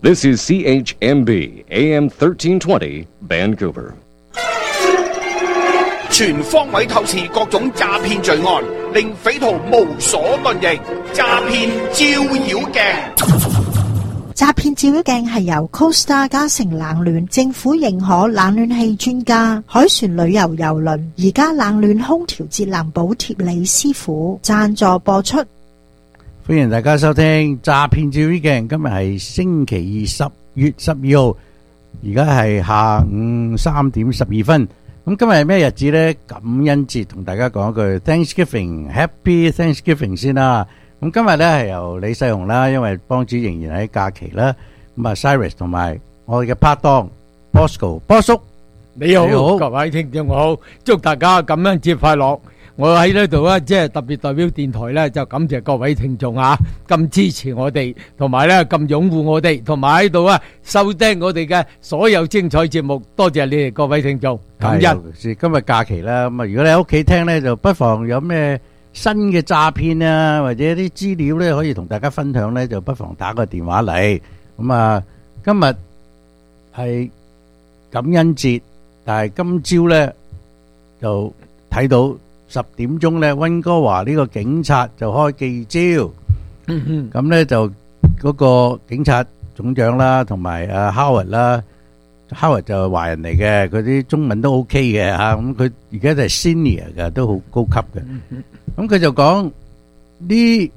This is CHMB AM 1320 Vancouver。 全方位透視各種詐騙罪案，令匪徒無所遁形。詐騙照妖鏡。 詐騙照妖鏡係由 Costa 嘉誠冷暖政府認可冷暖氣專家海船旅遊郵輪而家冷暖空調節能補貼李師傅贊助播出。 歡迎大家收聽詐騙照妖鏡。今日係星期二，10月12號，而家係下午3點12分。咁今日係咩日子呢？感恩節，同大家講一句 Thanksgiving，Happy Thanksgiving 先啦。咁今日咧係由李世雄啦，因為幫主仍然喺假期啦。咁啊 Cyrus 同埋我哋嘅拍檔 Bosco 波叔， 你好，各位聽眾好，祝大家感恩節快樂。我喺呢度咧，即係特別代表電台咧，就感謝各位聽眾啊，咁支持我哋，同埋咧咁擁護我哋，同埋喺度啊收聽我哋嘅所有精彩節目。多謝你哋各位聽眾，感恩。 今日假期啦，咁啊，如果你喺屋企聽咧，就不妨有咩新嘅詐騙啊，或者啲資料咧，可以同大家分享咧，就不妨打個電話嚟。咁啊，今日係感恩節，但係今朝咧就睇到10點鐘咧，溫哥華呢個警察就開記招。咁咧就嗰個警察總長啦，同埋阿 Howard 啦。Howard 就係華人嚟嘅，佢啲中文都 OK 嘅嚇。咁佢而家就係 senior 嘅，都好高級嘅。咁佢就講呢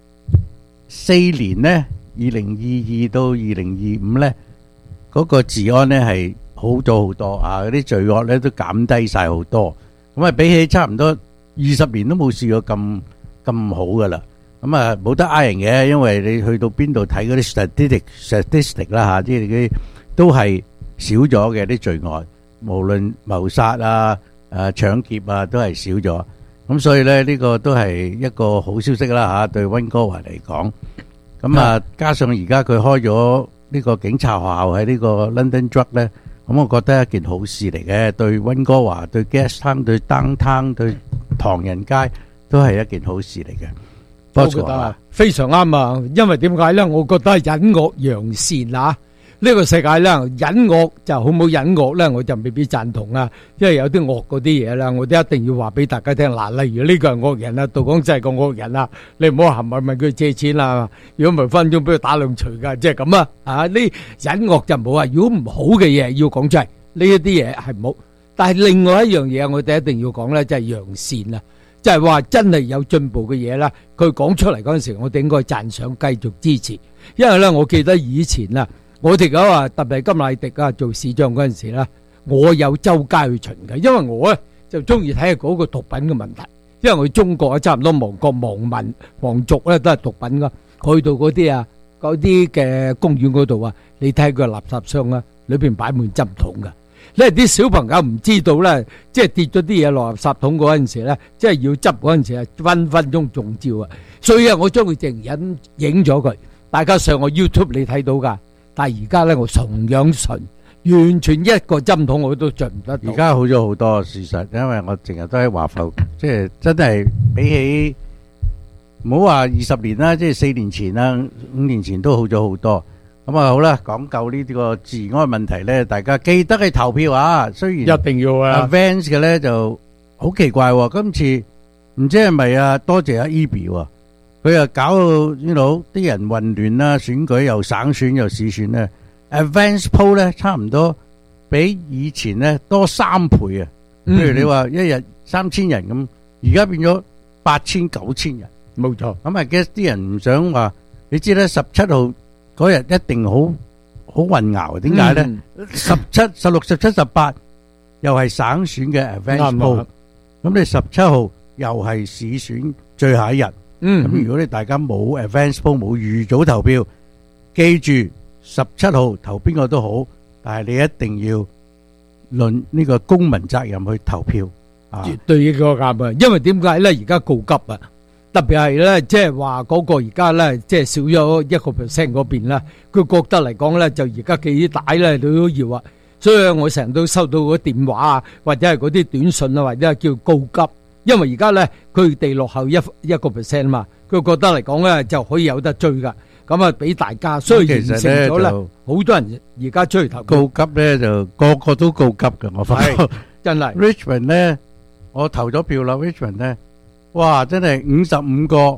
4年咧，2022到2025咧，嗰個治安咧係好咗好多啊！嗰啲罪惡咧都減低晒好多。咁啊，比起差唔多20年都冇試過咁好噶啦。咁啊，冇得呃人嘅，因為你去到邊度睇嗰啲 statistic 啦嚇，即係啲都係少咗嘅啲罪案，無論謀殺啊、搶劫啊，都係少咗。咁所以咧，呢個都係一個好消息啦嚇，對溫哥華嚟講。咁啊，加上而家佢開咗呢個警察學校喺呢個 London Druid 咧，咁我覺得係一件好事嚟嘅，對溫哥華、對 Gastown、對 Downtown、對唐人街都係一件好事嚟嘅。 我覺得非常啱啊，因為點解咧？我覺得係隱惡揚善啊！呢個世界咧，隱惡就好冇隱惡咧，我就未必贊同啊。因為有啲惡嗰啲嘢啦，我都一定要話俾大家聽。嗱，例如呢個係惡人啊，杜廣濟係個惡人啊，你唔好行埋問佢借錢啦。如果唔係分鐘俾佢打兩錘噶，即係咁啊。啊，呢隱惡就冇啊。如果唔好嘅嘢要講出嚟，呢一啲嘢係冇。但係另外一樣嘢，我哋一定要講咧，就係揚善啊，即係話真係有進步嘅嘢啦。佢講出嚟嗰陣時，我哋應該讚賞，繼續支持。因為咧，我記得以前啊。我哋講話特別係甘迺迪啊做市長嗰陣時咧，我有周街去巡嘅，因為我咧就中意睇下嗰個毒品嘅問題，因為我中國啊差唔多亡國亡民亡族咧都係毒品噶，去到嗰啲啊嗰啲嘅公園嗰度啊，你睇佢垃圾箱啊，裏邊擺滿針筒噶，因為啲小朋友唔知道咧，即係跌咗啲嘢落垃圾桶嗰陣時咧，即係要執嗰陣時啊，分分鐘中招啊，所以啊，我將佢淨影咗佢，大家上我 YouTube 你睇到噶。但係而家咧，我同樣純，完全一個針筒我都着唔得到。 而家好咗好多，事實，因為我成日都喺華埠，即係真係比起唔好話20年啦，即係4年前啦、5年前都好咗好多。咁啊好啦，講究呢啲個治安問題咧，大家記得去投票啊！雖然一定要啊 ，Vance 嘅咧就好奇怪喎，今次唔知係咪啊？多謝阿 Eby 喎。佢又搞到啲人混亂啦，選舉又省選又市選咧。Advance poll 咧差唔多比以前咧多3倍啊！譬如你話一日3000人咁，而家變咗8000、9000人， 冇錯。 咁啊，guess 啲人唔想話，你知咧17號嗰日一定好混淆，點解咧？17、16、17、18又係省選嘅 Advance poll，咁你17號又係市選最後一日。咁如果你大家冇 advance poll 冇預早投票，記住17號投邊個都好，但係你一定要論呢個公民責任去投票。 絕對呢個啱啊！因為點解咧？而家告急啊！特別係咧，即係話嗰個而家咧，即係少咗1% 嗰邊啦。佢覺得嚟講咧，就而家寄啲帶咧都要啊。所以我成日都收到嗰電話啊，或者係嗰啲短信啊，或者係叫告急。因為而家咧，佢哋落後1%嘛，佢覺得嚟講咧就可以有得追噶。 咁啊俾大家，所以其實咧形成咗咧， 就好多人而家出去投票， 告急咧就個個都告急嘅，我發覺。 真係 Richmond 咧，我投咗票啦。Richmond 咧，哇，真係55個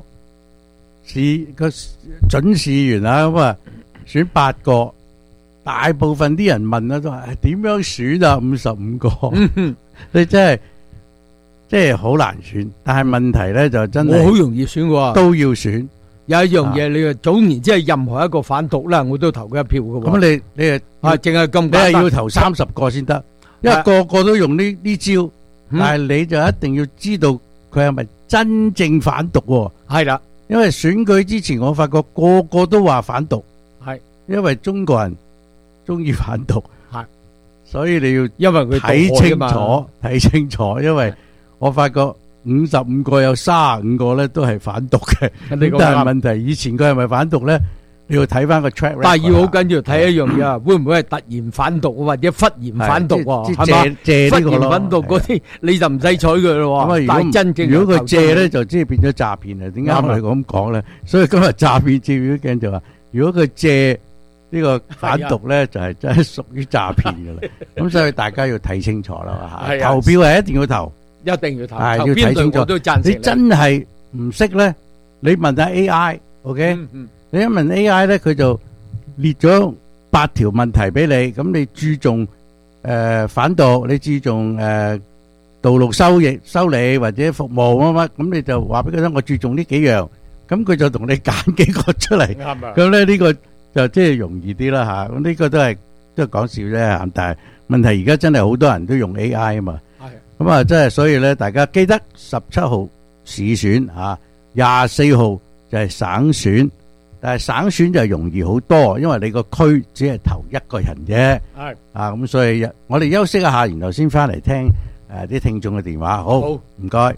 準議員啊，咁啊選8個，大部分啲人問啊都係點樣選啊？55個，你真係好難選。但係問題咧就真係我好容易選喎， 都要選。 有一樣嘢，你話總言之係任何一個反獨啦，我都投佢一票嘅喎。 咁你啊，淨係咁簡你單， 係要投30個先得，因為個個都用呢招，但係你就一定要知道佢係咪真正反獨喎。 係啦， 因為選舉之前我發覺個個都話反獨， 係因為中國人中意反獨， 係， 所以你要因為佢睇清楚，因為我發覺55個有35個咧都係反獨嘅，但係問題以前佢係咪反獨咧？你要睇翻個 track record， 但係要好緊要睇一樣嘢啊，會唔會係突然反獨或者忽然反獨喎？係嘛？ 借呢個咯， 忽然反獨嗰啲你就唔使睬佢咯。但係真正如果佢借咧，就即係變咗詐騙啊！點解我哋咁講咧？所以今日詐騙照妖鏡就話，如果佢借呢個反獨咧，就係真係屬於詐騙㗎啦。咁所以大家要睇清楚啦嚇，投票係一定要投， 一定要投， 要睇清楚。你真係唔識咧，你問下 AI，OK？你一問 AI 咧，佢就列咗8條問題俾你，咁你注重反獨，你注重道路修理或者服務乜乜，咁你就話俾佢聽，我注重呢幾樣，咁佢就同你揀幾個出嚟。咁咧呢個就即係容易啲啦嚇。咁呢個都係講笑啫，但係問題而家真係好多人都用 AI 啊嘛。咁啊，真係所以咧，大家記得17號市選嚇，24號就係省選。但係省選就容易好多，因為你個區只係投一個人啫。係咁所以我哋休息一下，然後先翻嚟聽啲聽眾嘅電話。好，唔該。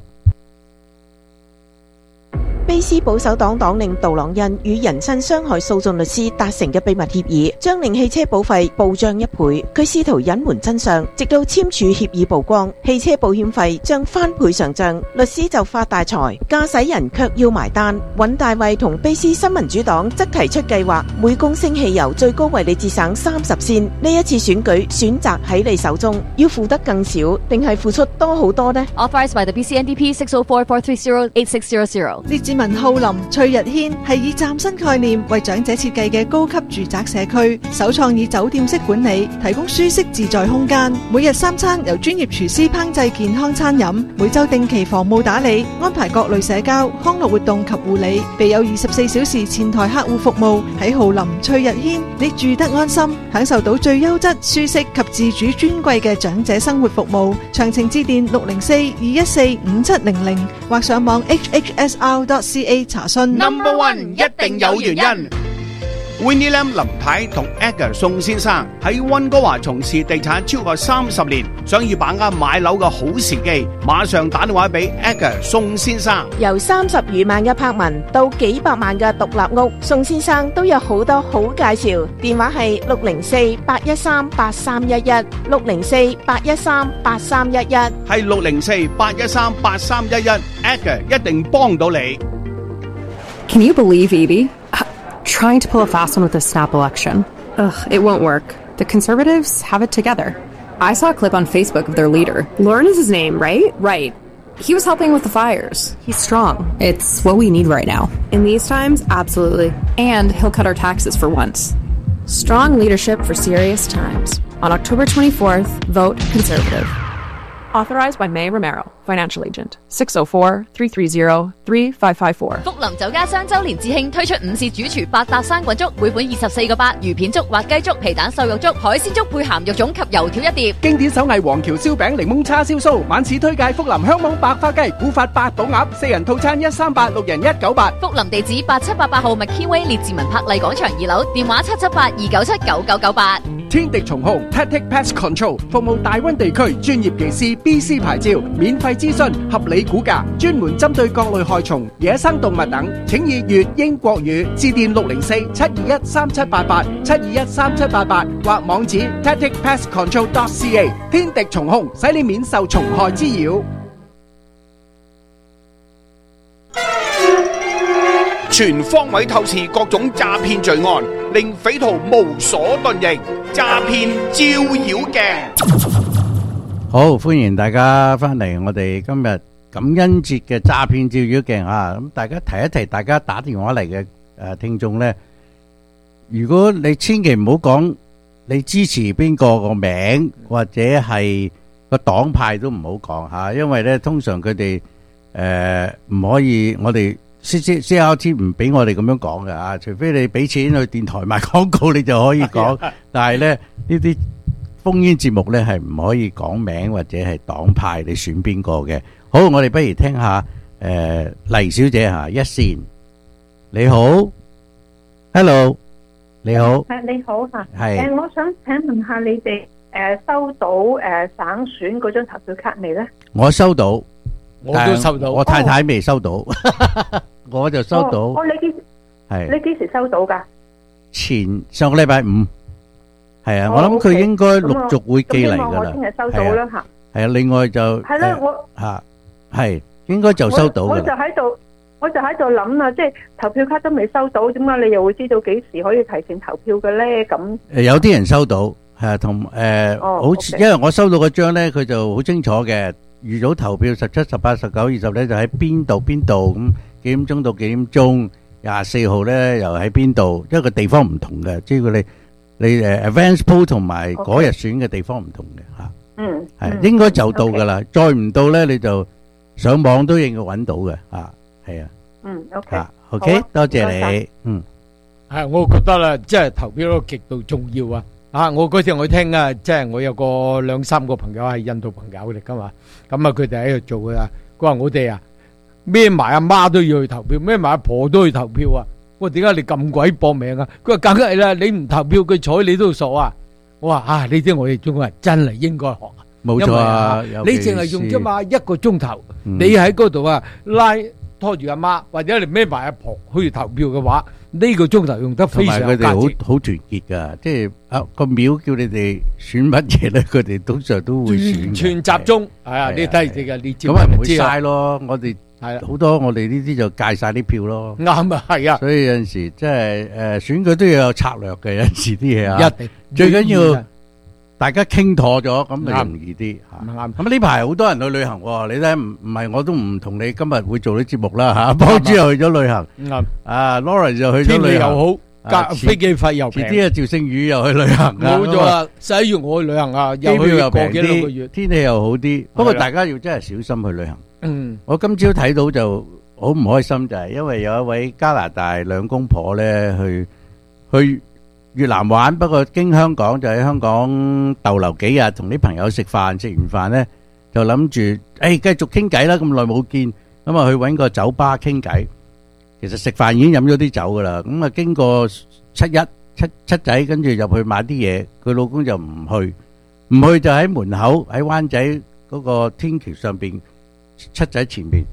卑斯保守黨黨領杜朗恩與人身傷害訴訟律師達成嘅秘密協議，將令汽車保費暴漲1倍。佢試圖隱瞞真相，直到簽署協議曝光，汽車保險費將翻倍上漲，律師就發大財，駕駛人卻要埋單。尹大衛同卑斯新民主黨則提出計劃，每公升汽油最高為你節省30仙。呢一次選舉選擇喺你手中，要付得更少，定係付出多好多呢？ Authorized by the BC-NDP 604-430-8600。 列治文浩林翠日軒係以嶄新概念為長者設計嘅高級住宅社區，首創以酒店式管理，提供舒適自在空間。每日3餐由專業廚師烹製健康餐飲，每週定期房務打理，安排各類社交、康樂活動及護理，備有24小時前台客戶服務。喺浩林翠日軒，你住得安心，享受到最優質、舒適及自主尊貴嘅長者生活服務。詳情致電604-214-5700或上網 hhsr.ca 查詢。 Number One 一定有原因。Winnie Lam 林太同 Edgar 宋先生喺溫哥華從事地產超過30年，想要把握買樓嘅好時機，馬上打電話俾 Edgar 宋先生。 由30餘萬嘅柏文到幾百萬嘅獨立屋，宋先生都有好多好介紹。電話係604-813-8311 604-813-8311， 係604-813-8311 Edgar 一定幫到你。 Can you believe Evie? Trying to pull a fast one with the snap election. Ugh, it won't work. The Conservatives have it together. I saw a clip on Facebook of their leader. Lauren is his name, right? Right. He was helping with the fires. He's strong. It's what we need right now. In these times, absolutely. And he'll cut our taxes for once. Strong leadership for serious times. On October 24th, vote Conservative. Authorized by May Romero, Financial Agent. 604-330-3554. 福林酒家雙週年致慶推出午市主廚百搭生滾粥，每款24個8，魚片粥、滑雞粥、皮蛋瘦肉粥、海鮮粥配鹹肉粽及油條一碟。 經典手藝黃橋燒餅、檸檬叉燒酥，晚市推介福林香網白花雞、古法八寶鴨，4人套餐138，6人198。 福林地址8788號McKinway列治文柏麗廣場2樓，電話778-297-9998。 天敵蟲控 Tactic Pest Control 服務大灣地區專業技師 BC 牌照，免費諮詢，合理估價，專門針對各類害蟲、野生動物等，請以粵英國語致電604-721-3788 721-3788或網址 tacticpestcontrol.ca。 天敵蟲控使你免受蟲害滋擾。 全方位透視各種詐騙罪案，令匪徒無所遁形。詐騙照妖鏡。 好，歡迎大家翻嚟我哋今日感恩節嘅詐騙照妖鏡啊！咁大家提一提，大家打電話嚟嘅聽眾呢，如果你千祈唔好講你支持邊個名或者係個黨派都唔好講吓，因為呢通常佢哋唔可以，我哋 CRT 唔俾我哋咁樣講嘅啊，除非你俾錢去電台賣廣告，你就可以講。但係呢啲烽煙節目咧係唔可以講名或者係黨派，你選邊個嘅。好，我哋不如聽下黎小姐吓，一線。你好 ，Hello， 你好， 你好吓， 係， 我想請問下你哋收到省選嗰張投票卡未咧？ 我收到， 我都收到， 我太太未收到，我就收到。 哦，你幾時收到噶？ 上個禮拜五。係啊，我諗佢應該陸續會寄嚟噶啦。 我聽日收到啦吓。 係啊，另外就係啦，我吓係應該就收到噶啦。 我就喺度諗啦，即係投票卡都未收到，點解你又會知道幾時可以提前投票嘅咧？咁有啲人收到係啊，同好似因為我收到嗰張咧，佢就好清楚嘅，預早投票17、18、19、20咧就喺邊度咁幾點鐘到幾點鐘，24號咧又喺邊度，因為個地方唔同嘅，即係你advance poll 同埋嗰日選嘅地方唔同嘅吓，係應該就到噶啦，再唔到咧你就上網都應該揾到嘅吓，係啊，OK，多謝你， 係我覺得啦，即係投票都極度重要啊！啊，我嗰次我聽啊，即係我有個2、3個朋友係印度朋友嚟噶嘛，咁啊佢哋喺度做噶，佢話我哋啊孭埋阿媽都要去投票，孭埋阿婆都去投票啊！我話點解你咁鬼搏命啊？佢話梗係啦，你唔投票佢睬你都傻啊！我話啊，呢啲我哋中國人真係應該學啊！ 冇錯啊， 你淨係用啫嘛1個鐘頭，你喺嗰度啊拖住阿媽或者你孭埋阿婆去投票嘅話，呢個鐘頭用得非常有價值。 同埋佢哋好團結噶，即係個廟叫你哋選乜嘢咧，佢哋通常都會選。全集中係啊！你睇住嘅，你照咁咪唔會嘥咯。我哋係好多我哋呢啲就戒晒啲票咯。啱啊，係啊。所以有陣時即係選舉都要有策略嘅，有陣時啲嘢啊。一定最緊要大家傾妥咗，咁咪容易啲吓。啱。咁呢排好多人去旅行，你睇唔係我都唔同你今日會做啲節目啦吓。幫主又去咗旅行。啱。啊 ，Lawrence 又去咗旅行。天氣又好，飛機費又平。遲啲啊，趙勝宇又去旅行啊。冇咗啦，11月我去旅行啊，又去過幾多個月。天氣又好啲，不過大家要真係小心去旅行。我今朝睇到就好唔開心，就係因為有一位加拿大兩公婆咧去越南玩，不過經香港就喺香港逗留幾日，同啲朋友食飯，食完飯咧就諗住繼續傾偈啦，咁耐冇見，咁啊去搵個酒吧傾偈。其實食飯已經飲咗啲酒噶啦，咁啊經過七仔，跟住入去買啲嘢，佢老公就唔去就喺門口喺灣仔嗰個天橋上邊七仔前邊，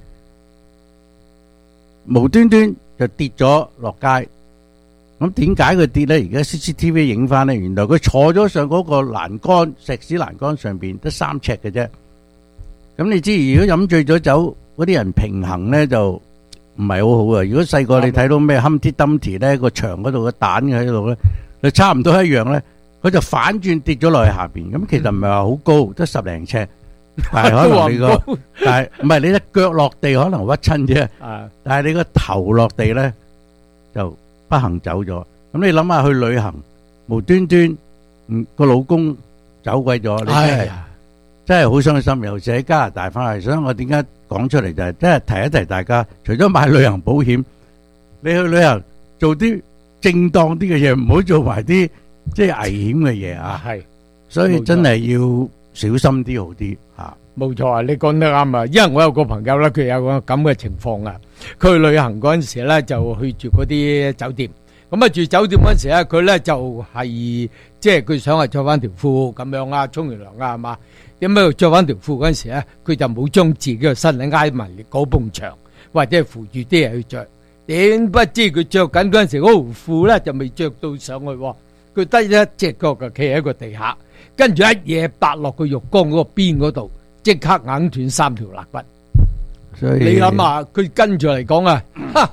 無端端就跌咗落街。咁點解佢跌咧？而家 CCTV 影翻咧，原來佢坐咗上嗰個欄杆，石屎欄杆上邊得3尺嘅啫。咁你知如果飲醉咗酒，嗰啲人平衡咧就唔係好好啊。如果細個你睇到咩 Humpty Dumpty 咧，個牆嗰度個蛋喺度咧，就差唔多一樣咧。佢就反轉跌咗落去下邊。咁其實唔係話好高，得10零尺，但係可能你個，但係唔係你隻腳落地可能屈親啫。但係你個頭落地咧就不幸走咗。咁你諗下去旅行，無端端個老公走鬼咗，你真係好傷心。尤其喺加拿大翻嚟，所以我點解講出嚟就係真係提一提大家，除咗買旅行保險，你去旅行做啲正當啲嘅嘢，唔好做埋啲即係危險嘅嘢啊。係，所以真係要小心啲好啲吓。冇錯啊，你講得啱啊。因為我有個朋友咧，佢有個咁嘅情況啊。佢去旅行嗰陣時咧，就去住嗰啲酒店。咁啊住酒店嗰陣時咧，佢咧就係即係佢想係着翻條褲咁樣啊，沖完涼啊，係嘛？點解着翻條褲嗰陣時咧，佢就冇將自己嘅身體挨埋嗰埲牆，或者係扶住啲嘢去着。點不知佢着緊嗰陣時，嗰條褲咧就未着到上去，佢得一隻腳就企喺個地下，跟住一嘢搭落個浴缸嗰個邊嗰度，即刻硬斷3條肋骨。所以你諗下，佢跟住嚟講啊，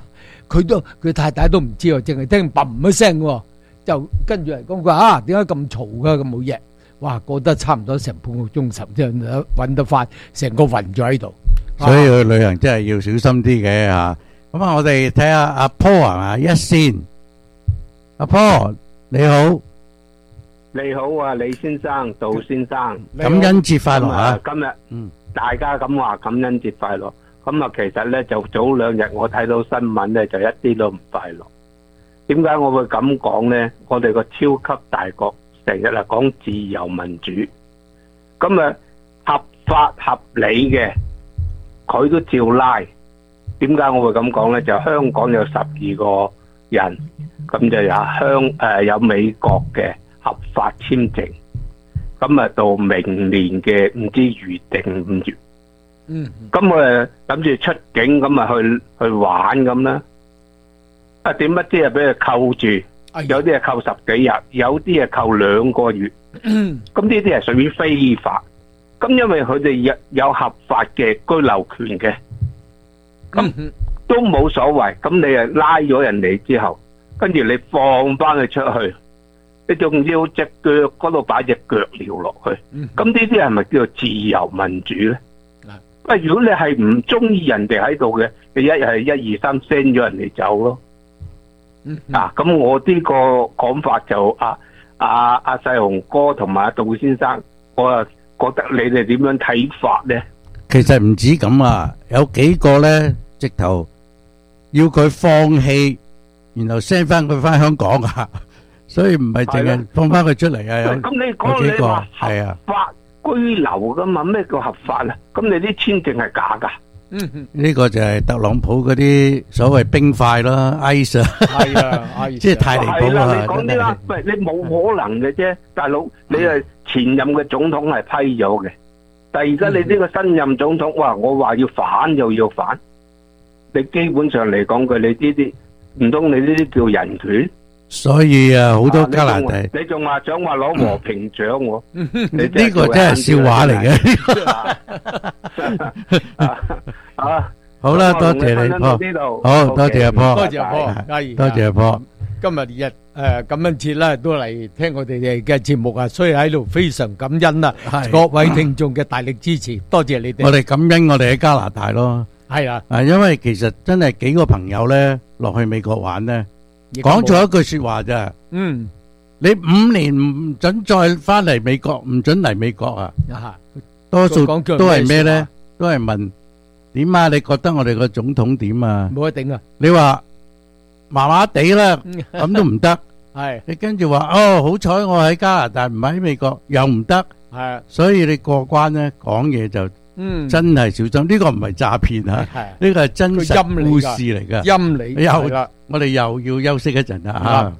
佢太太都唔知喎，淨係聽砰一聲喎，就跟住嚟講佢啊，點解咁嘈㗎咁冇嘢？哇，過得差唔多成半個鐘頭先揾得翻，成個暈咗喺度。 所以去旅行真係要小心啲嘅嚇。咁啊，我哋睇下阿 Paul 係嘛，一線。阿 Paul 你好， 你好啊，李先生、杜先生， 感恩節快樂啊！ 今日大家咁話感恩節快樂，咁啊其實咧就早2日我睇到新聞咧就一啲都唔快樂。點解我會咁講咧？我哋個超級大國成日啊講自由民主，咁啊合法合理嘅佢都照拉。點解我會咁講咧？就香港有12個人，咁就有有美國嘅合法簽證，咁啊到明年嘅唔知預定5月，咁我諗住出境咁啊去玩咁啦，啊點不知啊俾佢扣住，有啲係扣10幾日，有啲係扣2個月，咁呢啲係屬於非法，咁因為佢哋有合法嘅居留權嘅，咁都冇所謂，咁你啊拉咗人嚟之後，跟住你放翻佢出去，你仲要隻腳嗰度擺隻腳鐐落去，咁呢啲係咪叫做自由民主咧？喂，如果你係唔中意人哋喺度嘅，你一係1、2、3 send 咗人哋走咯。咁我呢個講法就阿細雄哥同埋阿杜先生，我啊覺得你哋點樣睇法咧？ 其實唔止咁啊，有幾個咧直頭要佢放棄，然後 send 翻佢翻香港啊，所以唔係淨係放翻佢出嚟啊。 咁你講你話合法居留噶嘛？咩叫合法啊？咁你啲簽證係假噶？ 呢個就係特朗普嗰啲所謂冰塊咯 ，ice 係啊， 即係太離譜啦！ 你講啲啦，喂，你冇可能嘅啫，大佬，你係前任嘅總統係批咗嘅，但係而家你呢個新任總統，哇，我話要反又要反，你基本上嚟講句，你呢啲唔通你呢啲叫人權？ 所以啊，好多加拿大， 你仲話想話攞和平獎喎？ 呢個真係笑話嚟嘅。好啦，多謝你，好多謝阿波， 多謝阿波，嘉怡， 多謝阿波。 今日感恩節啦，都嚟聽我哋嘅節目啊，所以喺度非常感恩啦，各位聽眾嘅大力支持，多謝你哋。 我哋感恩我哋喺加拿大咯， 係啊， 因為其實真係幾個朋友咧落去美國玩咧。講咗一句說話咋？你5年唔准再翻嚟美國，唔准嚟美國啊！多數都係咩咧？都係問點啊？你覺得我哋個總統點啊？ 冇得頂啊！ 你話麻麻地啦，咁都唔得。 係你跟住話哦，好彩我喺加拿大，唔喺美國，又唔得。 係， 所以你過關咧，講嘢就真係小心。呢個唔係詐騙啊，呢個係真實故事嚟噶。 陰嚟， 我哋又要休息一陣啦吓。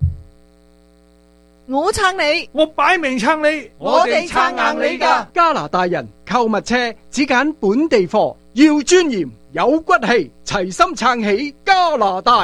我撐你， 我擺明撐你， 我哋撐硬你噶。 加拿大人購物車只揀本地貨，要尊嚴有骨氣，齊心撐起加拿大。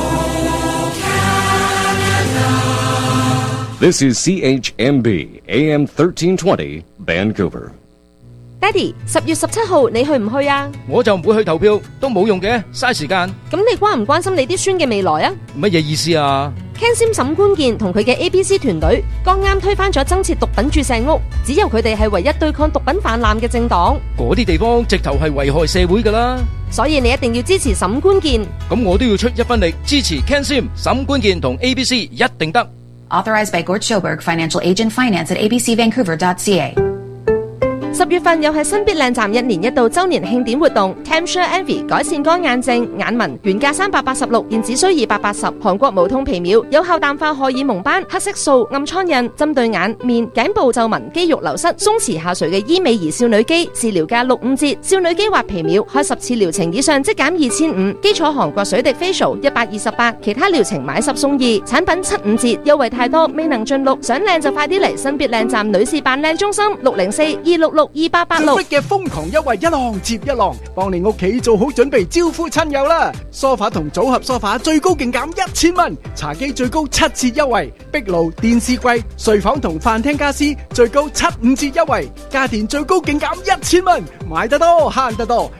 This is CHMB AM 1320 Vancouver。 爹哋，10月17號你去唔去啊？ 我就唔會去投票，都冇用嘅，嘥時間。 咁你關唔關心你啲孫嘅未來啊？ 乜嘢意思啊 ？Ken Sim 沈官健同佢嘅 ABC 團隊剛啱推翻咗增設毒品注射屋，只有佢哋係唯一對抗毒品氾濫嘅政黨。 嗰啲地方直頭係危害社會噶啦， 所以你一定要支持沈官健。 咁我都要出一分力支持 Ken Sim 沈官健同 ABC， 一定得。 Authorized by Gort Schoberg, Financial Agent, Finance at abcvancouver.ca。 10月份又係新必靚站1年1度周年慶典活動 Camshire Envy 改善乾眼症眼紋，原價386，現只需280。韓國無痛皮秒有效淡化荷爾蒙斑、黑色素、暗瘡印，針對眼面頸部皺紋、肌肉流失、鬆弛下垂嘅醫美儀少女肌，治療價65折。少女肌畫皮秒開10次療程以上即減2500。基礎韓國水滴 facial 128，其他療程買10送2，產品75折，優惠太多未能盡錄。想靚就快啲嚟新必靚站女士扮靚中心604-266-2886。 嘅瘋狂優惠一浪接一浪，幫你屋企做好準備招呼親友啦！梳化同組合梳化最高勁減1000蚊，茶几最高7折優惠，壁爐、電視櫃、睡房同飯廳家私最高75折優惠，家電最高勁減1000蚊，買得多慳得多，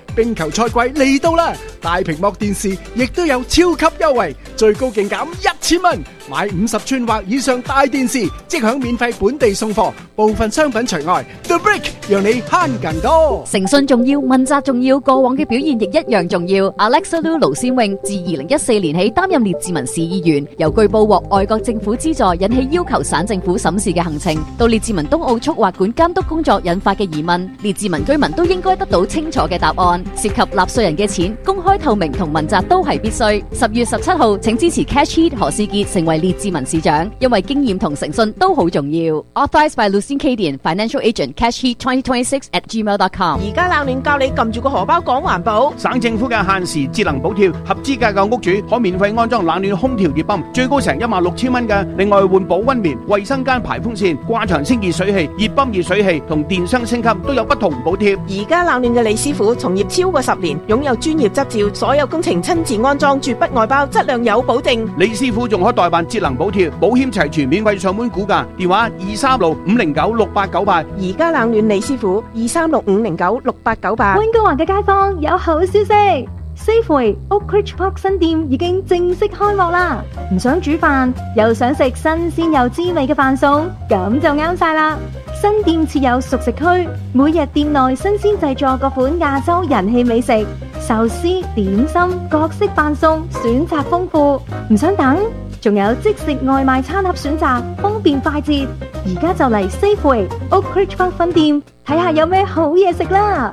冰球賽季嚟到啦，大屏幕電視亦都有超級優惠，最高勁減1000蚊，買50寸或以上大電視即享免費本地送貨，部分商品除外。The Brick 讓你慳更多。 誠信重要，問責重要，過往嘅表現亦一樣重要。Alexa Lu 盧先穎自2014年起擔任列治文市議員，由據報獲外國政府資助，引起要求省政府審視嘅行程，到列治文東奧速滑館監督工作引發嘅疑問，列治文居民都應該得到清楚嘅答案。涉及納稅人嘅錢，公開透明同問責都係必須。10月17號，請支持 Cash Heat 何士傑成為列治文市長，因為經驗同誠信都好重要。Authorized by Lucien Cadian, Financial Agent, Cash Heat 2026@gmail.com。 而家冷暖教你撳住個荷包講環保。 省政府嘅限時節能補貼，合資格嘅屋主可免費安裝冷暖空調熱泵，最高成16000蚊嘅。另外換保溫棉、衛生間排風扇、掛牆清潔水器、熱泵熱水器同電箱升級都有不同補貼。 而家冷暖嘅李師傅從業超過10年，擁有專業執照，所有工程親自安裝，絕不外包，質量有保證。 李師傅仲可代辦節能補貼，保險齊全，免費上門估價，電話236-509-6898。 而家冷暖李師傅236-509-6898。 溫哥華嘅街坊有好消息。Safeway Oakridge Park 新店已經正式開幕啦！唔想煮飯，又想食新鮮又滋味嘅飯餸，咁就啱晒啦！新店設有熟食區，每日店內新鮮製作各款亞洲人氣美食，壽司、點心、各式飯餸，選擇豐富。唔想等，仲有即食外賣餐盒選擇，方便快捷。而家就嚟 Safeway Oakridge Park 分店，睇下有咩好嘢食啦！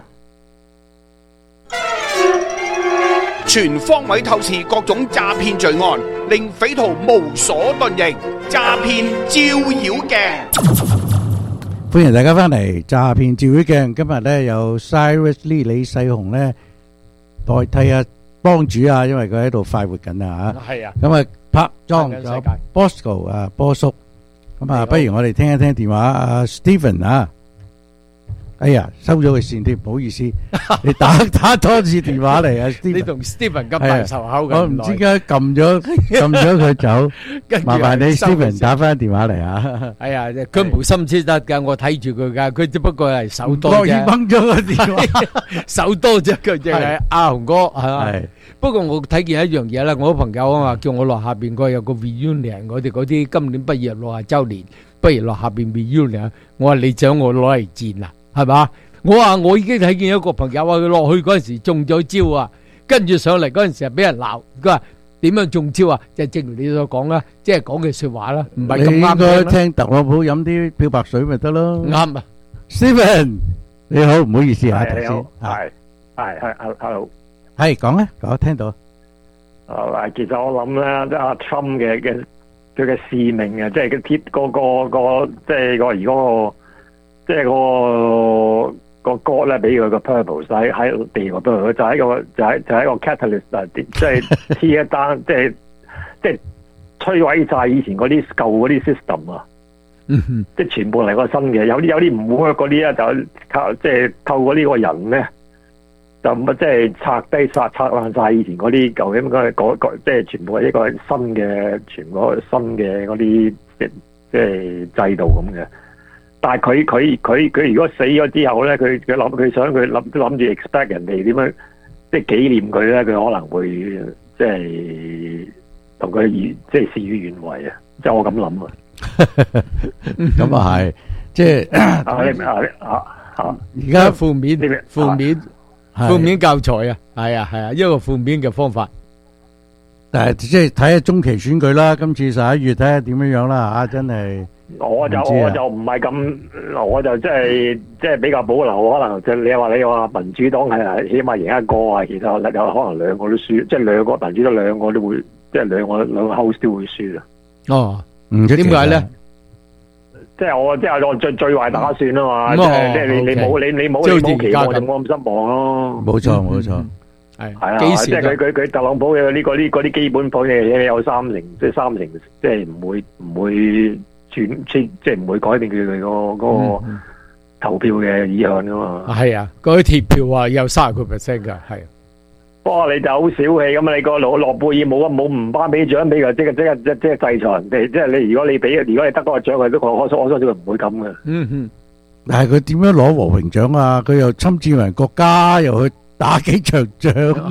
全方位透視各種詐騙罪案，令匪徒無所遁形。詐騙照妖鏡， 歡迎大家翻嚟詐騙照妖鏡。今日咧有 Cyrus Lee 李世雄咧代替阿幫主啊，因為佢喺度快活緊啊吓。係啊。咁啊拍莊有 Bosco 啊波叔。咁啊，不如我哋聽一聽電話阿 Stephen 啊。哎呀，收咗佢線添，唔好意思，你打多次電話嚟啊！ 你同 Stephen 咁大仇口嘅， 我唔知點解撳咗佢走，麻煩你 Stephen 打翻電話嚟啊！ 哎呀，佢無心之得噶，我睇住佢噶，佢只不過係手多啫， 故意掹咗個電話， 手多啫，佢就係阿雄哥係嘛。不過我睇見一樣嘢啦，我朋友啊嘛，叫我落下邊個有個 reunion，我哋嗰啲今年畢業60週年，不如落下邊 reunion，我話你想我攞嚟戰啊！係嘛？我話我已經睇見一個朋友話佢落去嗰陣時中咗招啊，跟住上嚟嗰陣時係俾人鬧。佢話點樣中招啊？就正如你所講啦，即係講嘅說話啦，唔係咁啱。 你應該聽特朗普飲啲漂白水咪得咯。 啱啊 ，Stephen 你好，唔好意思啊，頭先係 hello， 係講咧，講聽到。 其實我諗咧，阿 Trump 嘅佢嘅使命啊，即係佢貼個即係個而嗰個。即係個歌咧，俾佢個 purpose 喺地個 purpose 就係一個 catalyst 啊！即係黐一單，即係摧毀晒以前嗰啲舊嗰啲 system 啊！即係全部嚟個新嘅，有啲唔 work 嗰啲咧，就靠即係透過呢個人咧，就即係拆爛晒以前嗰啲舊嘅即係全部係一個新嘅，全部新嘅嗰啲即係制度咁嘅。但係佢如果死咗之後咧，佢諗住 expect 人哋點樣即係紀念佢咧，佢可能會即係同佢即係事與願違啊！即係我咁諗啊。 咁啊係，即係而家負面教材啊，係啊，一個負面嘅方法。但係即係睇下中期選舉啦，今次11月睇下點樣啦嚇，真係。 我就唔係咁，我就即係比較保留，可能就你話民主黨係起碼贏一個啊，其實有可能兩個都輸，即係兩個民主黨兩個都會，即係兩個 house 都會輸啊。 哦，唔知點解咧？ 即係我最壞打算啊嘛，即係你冇期望就冇咁失望咯。 冇錯。 係啊，即係佢特朗普嘅呢啲基本盤嘅有三成，即係唔會即係唔會改變佢嗰個投票嘅意向噶嘛。係啊，嗰啲貼票啊有30% 噶，係。不過你就好小氣咁啊！你個諾貝爾冇唔頒俾獎俾佢，即係制裁人哋。即係你如果你得嗰個獎，佢都我相信佢唔會咁嘅。但係佢點樣攞和平獎啊？佢又侵佔人國家，又去打幾場仗。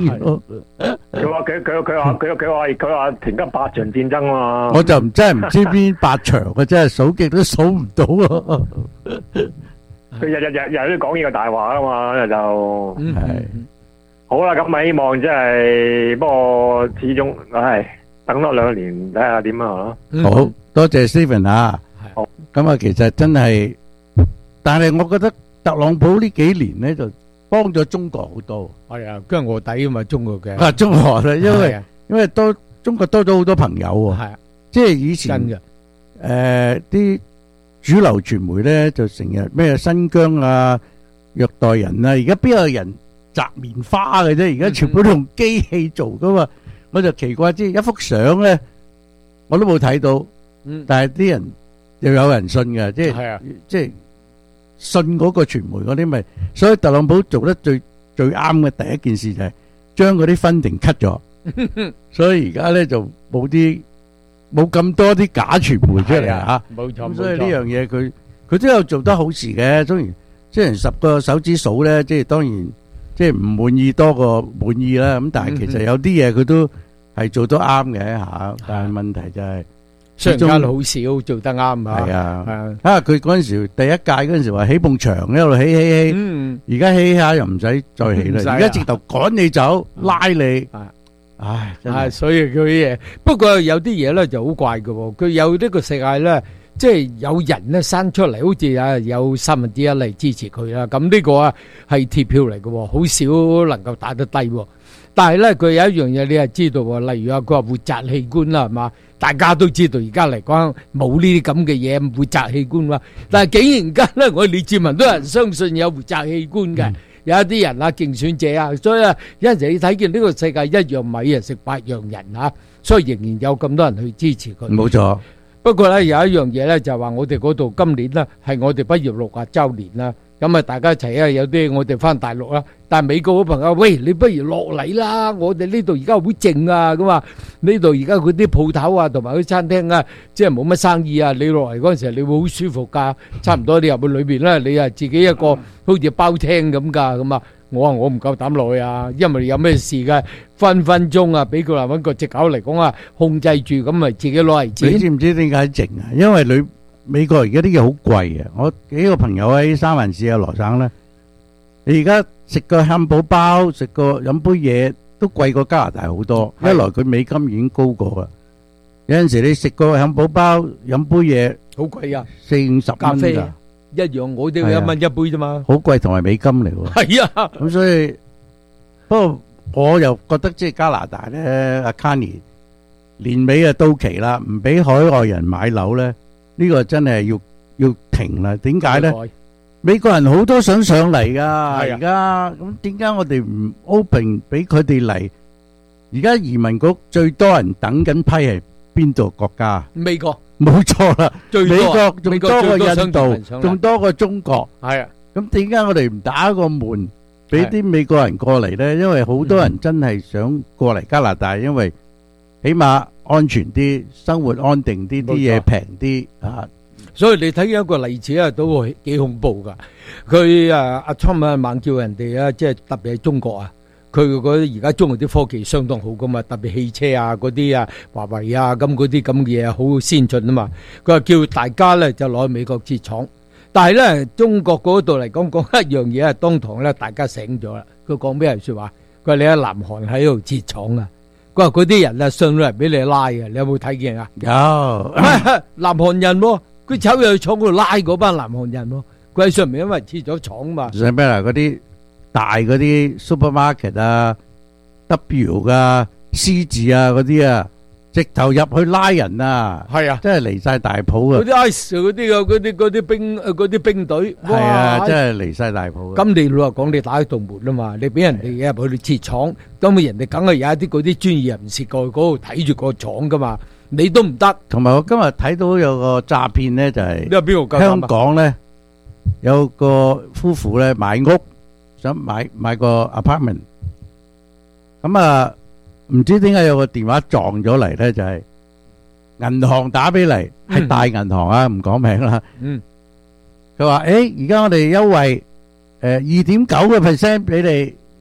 佢話停緊8場戰爭嘛。 我就真係唔知邊8場嘅，真係數極都數唔到啊！ 佢日都講呢個大話啊嘛，就係好啦。咁咪希望即係，不過始終等多2年睇下點啊。 好多謝 Stephen 啊！咁啊，其實真係，但係我覺得特朗普呢幾年咧就幫咗中國好多。 係啊，跟住臥底啊嘛，中國嘅。 中國啦，因為中國多咗好多朋友喎。係啊，即係以前啲主流傳媒咧就成日咩新疆啊、虐待人啊，而家邊有人摘棉花嘅啫？而家全部都用機器做噶嘛。我就奇怪，即係一幅相咧，我都冇睇到，但係啲人又有人信嘅，即係信嗰個傳媒嗰啲咪，所以特朗普做得最啱嘅第一件事就係將嗰啲funding cut咗，所以而家咧就冇咁多啲假傳媒出嚟嚇， 冇錯。 咁所以呢樣嘢佢都有做得好事嘅，雖然10個手指數咧，即係當然即係唔滿意多過滿意啦。咁但係其實有啲嘢佢都係做得啱嘅嚇，但係問題就係商家好少做得啱啊。 係啊，佢嗰陣時第一屆嗰陣時話起埲牆一路起，而家起下又唔使再起啦，而家直頭趕你走，拉你。唉， 所以佢嘢，不過有啲嘢咧就好怪嘅，佢有呢個世界咧，即係有人咧生出嚟，好似有1/3嚟支持佢啦。咁呢個係鐵票嚟嘅，好少能夠打得低。但係咧，佢有一樣嘢你係知道喎，例如佢話活摘器官啦，係嘛？大家都知道而家嚟講冇呢啲咁嘅嘢，活摘器官啦。但係竟然間咧，我哋李志文都有人相信有活摘器官嘅。有一啲人啊，競選者啊，所以有陣時你睇見呢個世界一樣米食8樣人啊，所以仍然有咁多人去支持佢。 冇錯。 不過咧有一樣嘢咧就係話我哋嗰度今年咧係我哋畢業60週年啦，咁啊大家一齊有啲我哋翻大陸啦，但係美國嘅朋友，喂，你不如落嚟啦，我哋呢度而家好靜啊，咁啊呢度而家嗰啲鋪頭啊同埋啲餐廳啊，即係冇乜生意啊，你落嚟嗰陣時你會好舒服㗎，差唔多你入去裏邊咧，你啊自己一個好似包廳咁㗎，咁啊我話我唔夠膽落去啊，因為有咩事嘅分鐘啊，俾佢嚟揾個藉口嚟講啊，控制住咁咪自己攞嚟錢。 你知唔知點解靜啊？因為美國而家啲嘢好貴啊！我幾個朋友喺三藩市啊羅省咧，你而家食個漢堡包、食個飲杯嘢都貴過加拿大好多。一來佢美金已經高過啦，有陣時你食個漢堡包、飲杯嘢好貴啊 ，40-50蚊咖啡一樣，我都要1蚊一杯啫嘛。 好貴同埋美金嚟喎。 係啊， 咁所以不過我又覺得即係加拿大咧，阿 Carney 年尾啊到期啦，唔俾海外人買樓咧。呢個真係要停啦！點解咧？美國人好多想上嚟噶，而家咁點解我哋唔 open 俾佢哋嚟？而家移民局最多人等緊批係邊度國家？ 美國， 冇錯啦，美國仲多過印印度，仲多過中國。 係啊， 咁點解我哋唔打個門俾啲美國人過嚟咧？因為好多人真係想過嚟加拿大，因為起碼安全啲，生活安定啲，啲嘢平啲啊！ 所以你睇一個例子啊，都會幾恐怖噶。佢阿 Trump 啊，猛叫人哋啊，即係特別係中國啊，佢嗰而家中國啲科技相當好噶嘛，特別汽車啊嗰啲啊，華為啊咁嗰啲咁嘅嘢好先進啊嘛。佢話叫大家咧就攞去美國設廠，但係咧中國嗰度嚟講一樣嘢啊，當堂咧大家醒咗啦。佢講咩説話？佢話你喺南韓喺度設廠啊！佢話嗰啲人啊上到嚟俾你拉嘅，你有冇睇見啊？ 有南韓人喎，佢走入去廠嗰度拉嗰班南韓人喎，佢喺上面因為設咗廠嘛。 上咩啊？嗰啲大嗰啲 supermarket 啊、W 啊、C 字啊嗰啲啊，直頭入去拉人啊！ 係啊， 真係離晒大譜啊！ 嗰啲 ice 嗰啲啊，嗰啲兵隊， 係啊，真係離晒大譜。 咁你老實講，你打開道門啊嘛，你俾人哋入去設廠，咁人哋梗係有一啲嗰啲專業人士過去嗰度睇住個廠噶嘛，你都唔得。 同埋我今日睇到有個詐騙咧，就係香港咧有個夫婦咧買屋，想買個 apartment，咁啊。唔知點解有個電話撞咗嚟咧，就係銀行打俾嚟，係大銀行啊，唔講名啦。佢話：而家我哋優惠2.9%俾你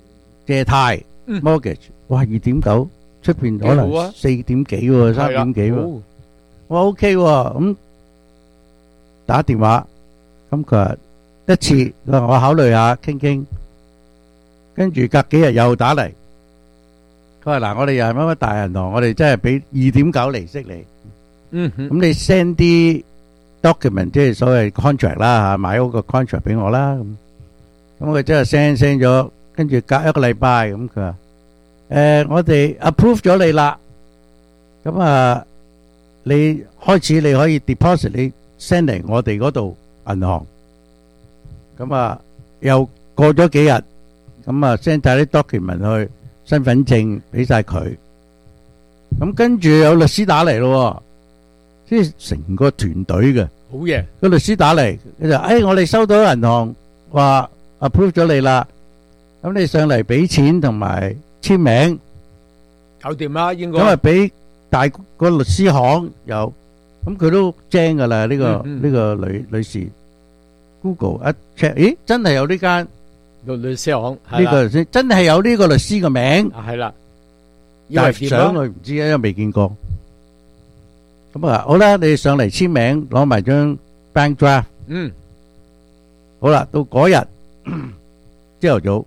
借貸 mortgage， 哇2.9，出邊可能4點幾喎，3點幾喎，我 OK 喎，咁打電話，咁佢話一次，佢話我考慮下傾傾，跟住隔幾日又打嚟，佢話嗱，我哋又係乜乜大銀行，我哋真係俾2.9利息你，咁你 send 啲 document 即係所謂 contract 啦嚇，買嗰個 contract 俾我啦，咁佢真係 send 咗，跟住隔一個禮拜，咁佢話我哋 approve 咗你啦，咁啊你開始你可以 deposit 你 send 嚟我哋嗰度銀行，咁啊又過咗幾日，咁啊 send 晒啲 document 去，身份證俾晒佢，咁跟住有律師打嚟咯，即係成個團隊嘅， 好嘢， 個律師打嚟，佢就我哋收到銀行話 approve 咗你啦，咁你上嚟俾錢同埋簽名， 搞掂啦，應該。 咁啊俾大個律師行有，咁佢都精噶啦，呢個女士 Google 一 check， 咦真係有呢間律師行， 呢個律師真係有呢個律師嘅名， 係啦， 但係相佢唔知啊，因為未見過。咁啊好啦，你上嚟簽名，攞埋張 bank draft， 好啦，到嗰日朝頭早。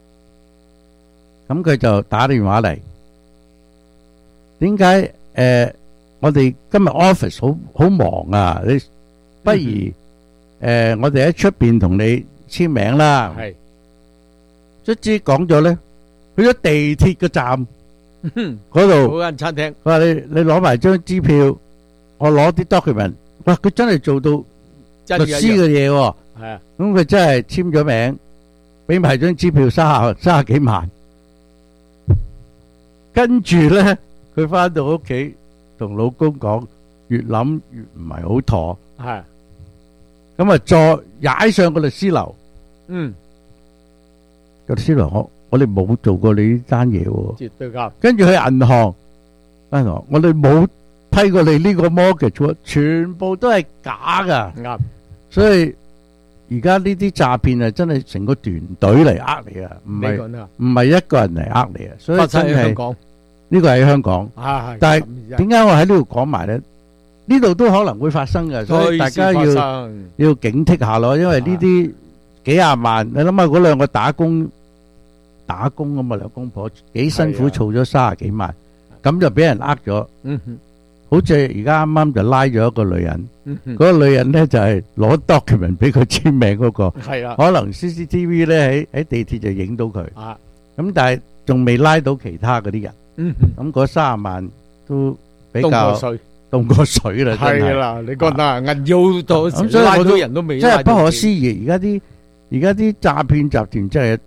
咁佢就打電話嚟，點解我哋今日 office 好忙啊？你不如我哋喺出邊同你簽名啦。係，卒之講咗咧，去咗地鐵嘅站嗰度嗰間餐廳。 佢話你攞埋張支票，我攞啲 document。哇！佢真係做到律師嘅嘢喎。係啊，咁佢真係簽咗名，俾埋張支票30幾萬。跟住咧，佢翻到屋企同老公講，越諗越唔係好妥。係，咁啊再踩上個律師樓。個律師樓我哋冇做過你呢單嘢喎。絕對啱。跟住去銀行，我哋冇批過你呢個 mortgage，全部都係假噶。啱。所以而家呢啲詐騙啊，真係成個團隊嚟呃你啊，唔係一個人嚟呃你啊。所以真係。呢個喺香港，但係點解我喺呢度講埋咧？呢度都可能會發生嘅，所以大家要警惕下咯。因為呢啲幾廿萬，你諗下嗰兩個打工咁嘛，兩公婆幾辛苦儲咗30幾萬，咁就俾人呃咗。好似而家啱啱就拉咗一個女人，嗰個女人咧就係攞 document 俾佢簽名嗰個，可能 CCTV 咧喺地鐵就影到佢。咁但係仲未拉到其他嗰啲人。咁嗰30萬都比較凍過水啦，真係。係啦，你覺得銀腰到拉到人都未，真係不可思議。而家啲詐騙集團真係。